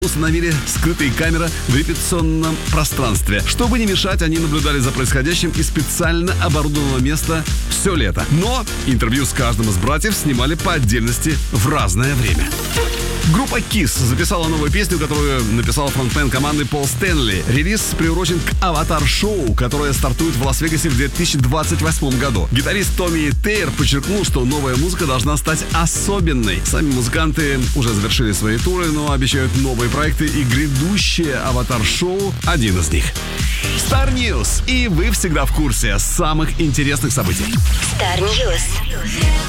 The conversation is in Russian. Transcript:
установили скрытые камеры в репетиционном пространстве. Чтобы не мешать, они наблюдали за происходящим из специально оборудованного места все лето. Но интервью с каждым из братьев снимали по отдельности в разное время. Группа Kiss записала новую песню, которую написал фронтмен команды Пол Стэнли. Релиз приурочен к «Аватар-шоу», которое стартует в Лас-Вегасе в 2028 году. Гитарист Томми Тейр подчеркнул, что новая музыка должна стать особенной. Сами музыканты уже завершили свои туры, но обещают новые проекты, и грядущее «Аватар-шоу» — один из них. Star News. И вы всегда в курсе самых интересных событий. Star News.